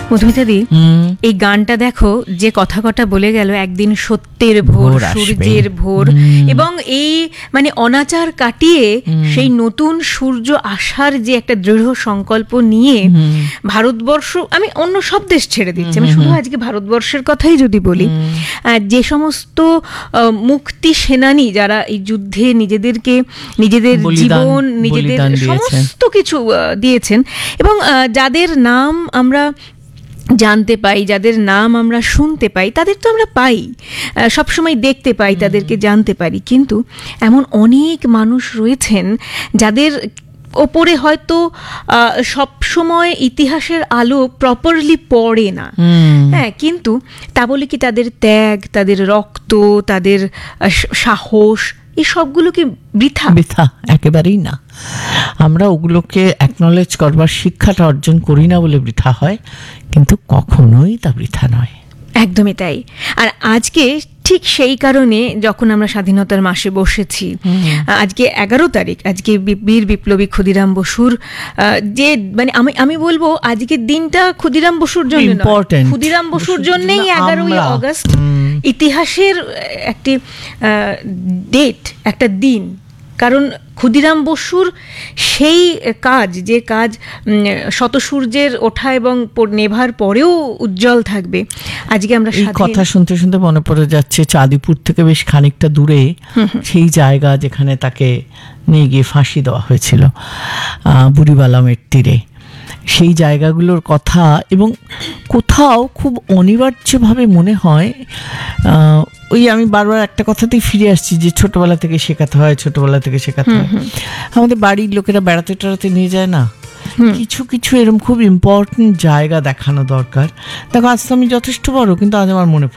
মধুমিতাদি, এই গানটা দেখো, যে কথা কটা বলে গেল, একদিন সত্যের ভোর, সূর্যের ভোর, এবং এই মানে অনাচার কাটিয়ে সেই নতুন সূর্য আসার যে একটা দৃঢ় সংকল্প নিয়ে ভারতবর্ষ, আমি অন্য সব দেশ ছেড়ে দিচ্ছি, আমি শুধু আজকে ভারতবর্ষের কথাই যদি বলি, যে সমস্ত মুক্তি সেনানী যারা এই যুদ্ধে নিজেদের জীবন, নিজেদের সমস্ত কিছু দিয়েছেন, এবং যাদের নাম আমরা জানতে পাই, যাদের নাম আমরা শুনতে পাই, তাদের তো আমরা পাই, সবসময় দেখতে পাই, তাদেরকে জানতে পারি, কিন্তু এমন অনেক মানুষ রয়েছেন যাদের ওপরে হয়তো সব সময় ইতিহাসের আলো প্রপারলি পড়ে না, হ্যাঁ, কিন্তু তা বলে কি তাদের ত্যাগ, তাদের রক্ত, তাদের সাহস, এই সবগুলো কি বৃথা? একেবারেই না। আমরা ওগুলোকে অ্যাকনলেজ করবার শিক্ষাটা অর্জন করি না বলে বৃথা হয়, কিন্তু কখনোই তা বৃথা নয়। একদমই তাই। আর আজকে ঠিক সেই কারণে যখন আমরা স্বাধীনতার মাসে বসেছি, আজকে 11 তারিখ, আজকে বীর বিপ্লবী ক্ষুদিরাম বসুর যে মানে আমি বলবো আজকের দিনটা ক্ষুদিরাম বসুর জন্য নয়, ক্ষুদিরাম বসুর জন্যই 11ই অগস্ট ইতিহাসের একটি ডেট, একটা দিন। কারণ ক্ষুদিরাম বসুর সেই কাজ, যে কাজ শত সূর্যের ওঠা এবং নেভার পরেও উজ্জ্বল থাকবে, আজকে আমরা এই কথা শুনতে শুনতে মনে পড়ে যাচ্ছে চাঁদিপুর থেকে বেশ খানিকটা দূরে সেই জায়গা যেখানে তাকে নিয়ে গিয়ে ফাঁসি দেওয়া হয়েছিল, বুড়িবালামের তীরে, সেই জায়গাগুলোর কথা। এবং কোথাও খুব অনিবার্যভাবে মনে হয়, ওই আমি বারবার একটা কথাতেই ফিরে আসছি যে ছোটবেলা থেকে শেখাতে হয়, আমাদের বাড়ির লোকেরা বেড়াতে টেড়াতে নিয়ে যায় না, কিছু কিছু এরকম খুব ইম্পর্টেন্ট জায়গা দেখানো দরকার। দেখো, আজ তো আমি যথেষ্ট বড়, কিন্তু আজ আমার মনে